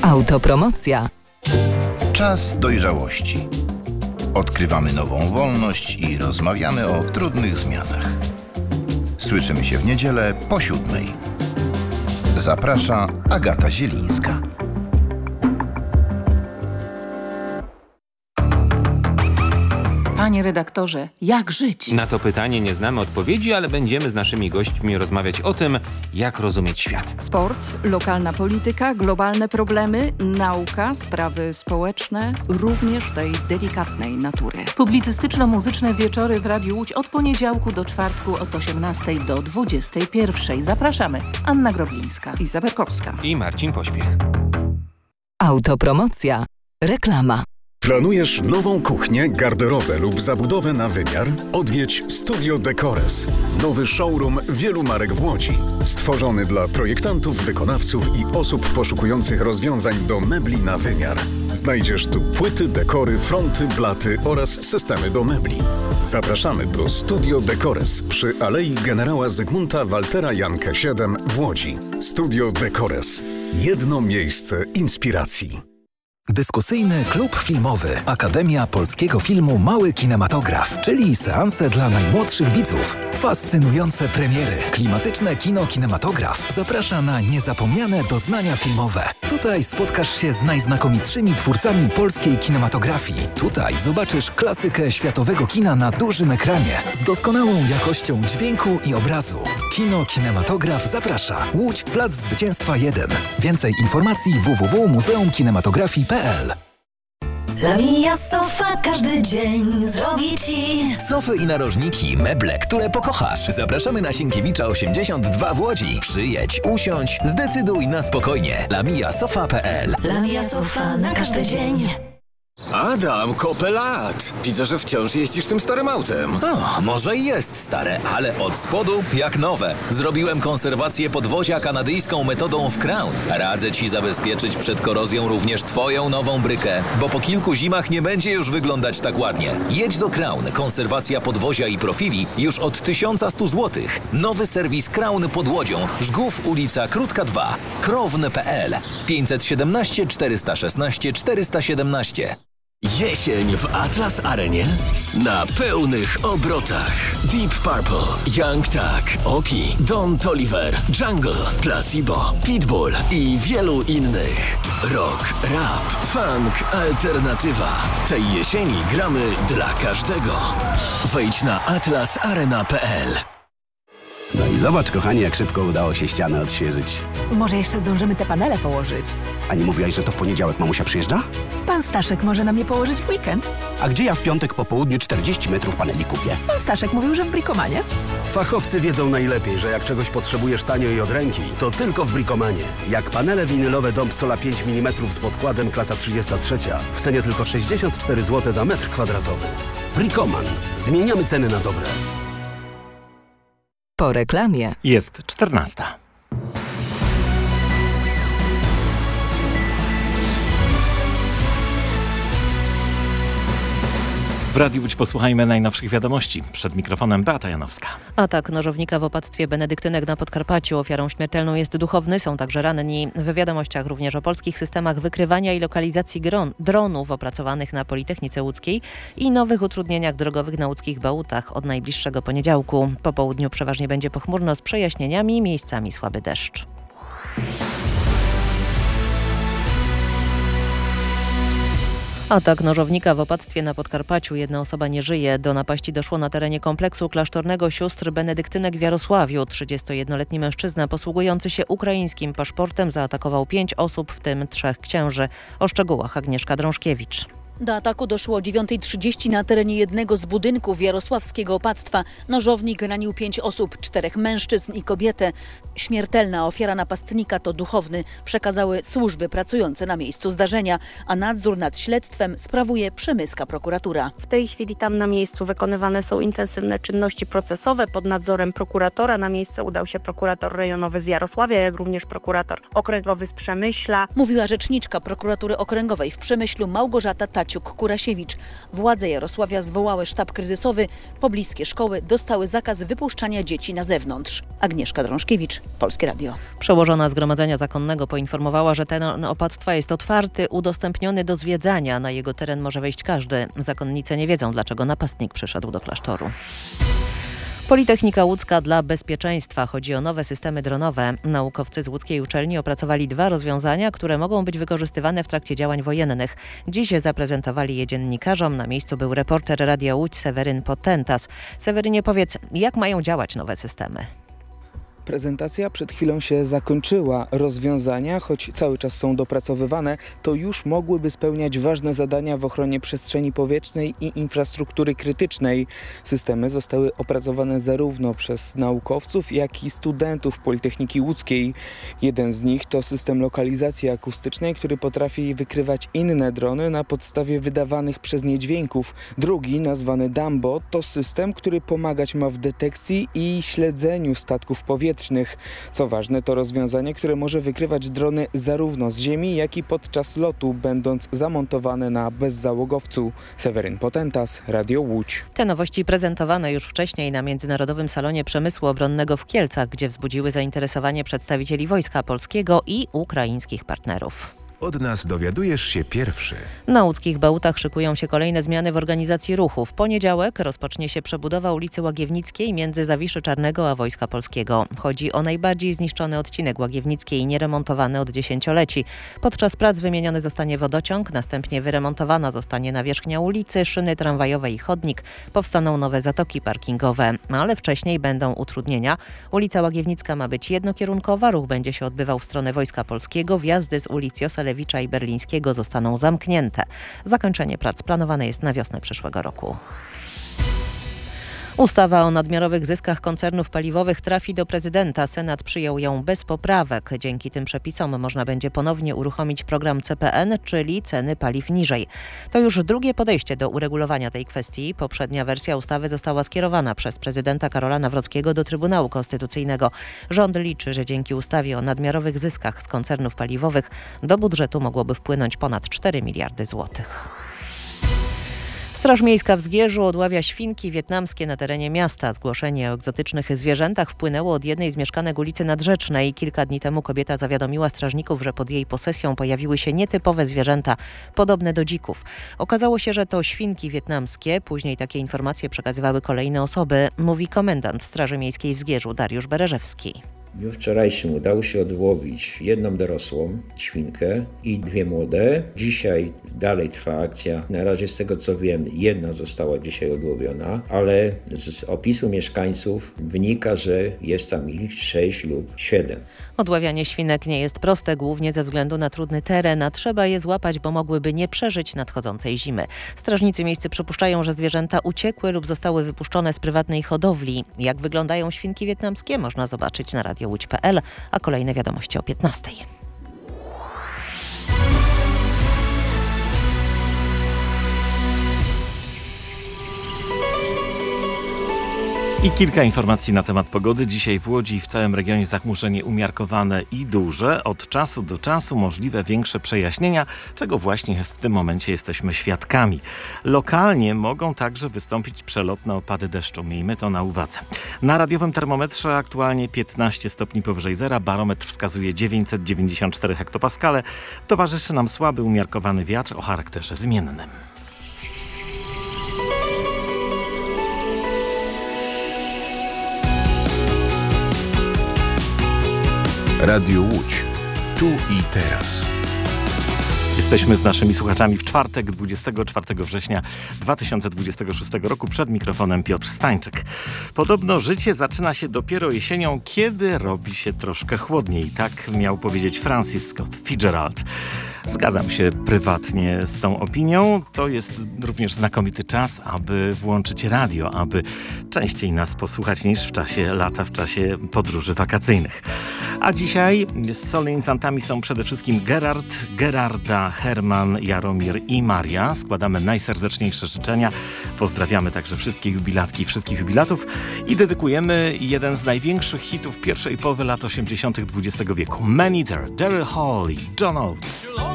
Autopromocja. Czas dojrzałości. Odkrywamy nową wolność i rozmawiamy o trudnych zmianach. Słyszymy się w niedzielę po 7:00. Zaprasza Agata Zielińska. Panie redaktorze, jak żyć? Na to pytanie nie znamy odpowiedzi, ale będziemy z naszymi gośćmi rozmawiać o tym, jak rozumieć świat. Sport, lokalna polityka, globalne problemy, nauka, sprawy społeczne, również tej delikatnej natury. Publicystyczno-muzyczne wieczory w Radiu Łódź od poniedziałku do czwartku od 18 do 21. Zapraszamy. Anna Groblińska, Iza Berkowska i Marcin Pośpiech. Autopromocja. Reklama. Planujesz nową kuchnię, garderobę lub zabudowę na wymiar? Odwiedź Studio Decores. Nowy showroom wielu marek w Łodzi. Stworzony dla projektantów, wykonawców i osób poszukujących rozwiązań do mebli na wymiar. Znajdziesz tu płyty, dekory, fronty, blaty oraz systemy do mebli. Zapraszamy do Studio Decores przy Alei Generała Zygmunta Waltera Jankę 7 w Łodzi. Studio Decores. Jedno miejsce inspiracji. Dyskusyjny klub filmowy Akademia Polskiego Filmu Mały Kinematograf, czyli seanse dla najmłodszych widzów. Fascynujące premiery. Klimatyczne kino kinematograf zaprasza na niezapomniane doznania filmowe. Tutaj spotkasz się z najznakomitszymi twórcami polskiej kinematografii. Tutaj zobaczysz klasykę światowego kina na dużym ekranie z doskonałą jakością dźwięku i obrazu. Kino Kinematograf zaprasza. Łódź, Plac Zwycięstwa 1. Więcej informacji www.muzeumkinematografii.pl. La Mia Sofa każdy dzień zrobi Ci sofy i narożniki, meble, które pokochasz. Zapraszamy na Sienkiewicza 82 w Łodzi. Przyjedź, usiądź, zdecyduj na spokojnie. LaMiaSofa.pl. La Mia Sofa na każdy dzień. Adam, kopę lat! Widzę, że wciąż jeździsz tym starym autem. O, może i jest stare, ale od spodu jak nowe. Zrobiłem konserwację podwozia kanadyjską metodą w Crown. Radzę Ci zabezpieczyć przed korozją również Twoją nową brykę, bo po kilku zimach nie będzie już wyglądać tak ładnie. Jedź do Crown. Konserwacja podwozia i profili już od 1100 zł. Nowy serwis Crown pod Łodzią. Żgów, ulica Krótka 2. Krown.pl 517 416 417. Jesień w Atlas Arenie na pełnych obrotach. Deep Purple, Young Thug, Oki, Don Toliver, Jungle, Placebo, Pitbull i wielu innych. Rock, rap, funk, alternatywa. Tej jesieni gramy dla każdego. Wejdź na atlasarena.pl. No i zobacz, kochanie, jak szybko udało się ścianę odświeżyć. Może jeszcze zdążymy te panele położyć. A nie mówiłaś, że to w poniedziałek mamusia przyjeżdża? Pan Staszek może nam je położyć w weekend. A gdzie ja w piątek po południu 40 metrów paneli kupię? Pan Staszek mówił, że w Bricomanie. Fachowcy wiedzą najlepiej, że jak czegoś potrzebujesz tanio i od ręki, to tylko w Bricomanie. Jak panele winylowe Dom Sola 5 mm z podkładem klasa 33 w cenie tylko 64 zł za metr kwadratowy. Bricoman. Zmieniamy ceny na dobre. Po reklamie jest 14. W Radiu Łódź posłuchajmy najnowszych wiadomości. Przed mikrofonem Beata Janowska. Atak nożownika w opactwie benedyktynek na Podkarpaciu. Ofiarą śmiertelną jest duchowny, są także ranni. W wiadomościach również o polskich systemach wykrywania i lokalizacji dronów opracowanych na Politechnice Łódzkiej i nowych utrudnieniach drogowych na łódzkich Bałutach od najbliższego poniedziałku. Po południu przeważnie będzie pochmurno z przejaśnieniami, miejscami słaby deszcz. Atak nożownika w opactwie na Podkarpaciu. Jedna osoba nie żyje. Do napaści doszło na terenie kompleksu klasztornego sióstr benedyktynek w Jarosławiu. 31-letni mężczyzna posługujący się ukraińskim paszportem zaatakował 5 osób, w tym 3 księży. O szczegółach Agnieszka Drążkiewicz. Do ataku doszło o 9:30 na terenie jednego z budynków jarosławskiego opactwa. Nożownik ranił 5 osób, 4 mężczyzn i kobietę. Śmiertelna ofiara napastnika to duchowny, przekazały służby pracujące na miejscu zdarzenia, a nadzór nad śledztwem sprawuje przemyska prokuratura. W tej chwili tam na miejscu wykonywane są intensywne czynności procesowe pod nadzorem prokuratora. Na miejsce udał się prokurator rejonowy z Jarosławia, jak również prokurator okręgowy z Przemyśla. Mówiła rzeczniczka prokuratury okręgowej w Przemyślu Małgorzata Taciuk. Kowalciuk-Kurasiewicz. Władze Jarosławia zwołały sztab kryzysowy. Pobliskie szkoły dostały zakaz wypuszczania dzieci na zewnątrz. Agnieszka Drążkiewicz, Polskie Radio. Przełożona Zgromadzenia Zakonnego poinformowała, że teren opactwa jest otwarty, udostępniony do zwiedzania. Na jego teren może wejść każdy. Zakonnice nie wiedzą, dlaczego napastnik przyszedł do klasztoru. Politechnika Łódzka dla bezpieczeństwa. Chodzi o nowe systemy dronowe. Naukowcy z łódzkiej uczelni opracowali 2 rozwiązania, które mogą być wykorzystywane w trakcie działań wojennych. Dziś zaprezentowali je dziennikarzom. Na miejscu był reporter Radia Łódź Seweryn Potentas. Sewerynie, powiedz, jak mają działać nowe systemy? Prezentacja przed chwilą się zakończyła. Rozwiązania, choć cały czas są dopracowywane, to już mogłyby spełniać ważne zadania w ochronie przestrzeni powietrznej i infrastruktury krytycznej. Systemy zostały opracowane zarówno przez naukowców, jak i studentów Politechniki Łódzkiej. Jeden z nich to system lokalizacji akustycznej, który potrafi wykrywać inne drony na podstawie wydawanych przez nie dźwięków. Drugi, nazwany Dumbo, to system, który pomagać ma w detekcji i śledzeniu statków powietrznych. Co ważne, to rozwiązanie, które może wykrywać drony zarówno z ziemi, jak i podczas lotu, będąc zamontowane na bezzałogowcu. Seweryn Potentas, Radio Łódź. Te nowości prezentowane już wcześniej na Międzynarodowym Salonie Przemysłu Obronnego w Kielcach, gdzie wzbudziły zainteresowanie przedstawicieli Wojska Polskiego i ukraińskich partnerów. Od nas dowiadujesz się pierwszy. Na łódzkich Bałutach szykują się kolejne zmiany w organizacji ruchu. W poniedziałek rozpocznie się przebudowa ulicy Łagiewnickiej między Zawiszy Czarnego a Wojska Polskiego. Chodzi o najbardziej zniszczony odcinek Łagiewnickiej, nieremontowany od 10-leci. Podczas prac wymieniony zostanie wodociąg, następnie wyremontowana zostanie nawierzchnia ulicy, szyny tramwajowe i chodnik. Powstaną nowe zatoki parkingowe, ale wcześniej będą utrudnienia. Ulica Łagiewnicka ma być jednokierunkowa, ruch będzie się odbywał w stronę Wojska Polskiego, wjazdy z ulic Joselewicza i Berlińskiego zostaną zamknięte. Zakończenie prac planowane jest na wiosnę przyszłego roku. Ustawa o nadmiarowych zyskach koncernów paliwowych trafi do prezydenta. Senat przyjął ją bez poprawek. Dzięki tym przepisom można będzie ponownie uruchomić program CPN, czyli ceny paliw niżej. To już drugie podejście do uregulowania tej kwestii. Poprzednia wersja ustawy została skierowana przez prezydenta Karola Nawrockiego do Trybunału Konstytucyjnego. Rząd liczy, że dzięki ustawie o nadmiarowych zyskach z koncernów paliwowych do budżetu mogłoby wpłynąć ponad 4 miliardy złotych. Straż Miejska w Zgierzu odławia świnki wietnamskie na terenie miasta. Zgłoszenie o egzotycznych zwierzętach wpłynęło od jednej z mieszkanek ulicy Nadrzecznej. Kilka dni temu kobieta zawiadomiła strażników, że pod jej posesją pojawiły się nietypowe zwierzęta, podobne do dzików. Okazało się, że to świnki wietnamskie. Później takie informacje przekazywały kolejne osoby, mówi komendant Straży Miejskiej w Zgierzu Dariusz Bereżewski. W dniu wczorajszym udało się odłowić jedną dorosłą świnkę i 2 młode. Dzisiaj dalej trwa akcja. Na razie z tego co wiem, jedna została dzisiaj odłowiona, ale z opisu mieszkańców wynika, że jest tam ich 6 lub 7. Odławianie świnek nie jest proste, głównie ze względu na trudny teren, a trzeba je złapać, bo mogłyby nie przeżyć nadchodzącej zimy. Strażnicy miejscy przypuszczają, że zwierzęta uciekły lub zostały wypuszczone z prywatnej hodowli. Jak wyglądają świnki wietnamskie, można zobaczyć na radiołódź.pl, a kolejne wiadomości o 15:00. I kilka informacji na temat pogody. Dzisiaj w Łodzi i w całym regionie zachmurzenie umiarkowane i duże. Od czasu do czasu możliwe większe przejaśnienia, czego właśnie w tym momencie jesteśmy świadkami. Lokalnie mogą także wystąpić przelotne opady deszczu. Miejmy to na uwadze. Na radiowym termometrze aktualnie 15 stopni powyżej zera. Barometr wskazuje 994 hektopaskale. Towarzyszy nam słaby umiarkowany wiatr o charakterze zmiennym. Radio Łódź. Tu i teraz. Jesteśmy z naszymi słuchaczami w czwartek, 24 września 2026 roku. Przed mikrofonem Piotr Stańczyk. Podobno życie zaczyna się dopiero jesienią, kiedy robi się troszkę chłodniej. Tak miał powiedzieć Francis Scott Fitzgerald. Zgadzam się prywatnie z tą opinią. To jest również znakomity czas, aby włączyć radio, aby częściej nas posłuchać niż w czasie lata, w czasie podróży wakacyjnych. A dzisiaj solenizantami są przede wszystkim Gerarda, Herman, Jaromir i Maria. Składamy najserdeczniejsze życzenia. Pozdrawiamy także wszystkie jubilatki i wszystkich jubilatów i dedykujemy jeden z największych hitów pierwszej połowy lat 80. XX wieku. Man Eater, Daryl Hall i John Oates.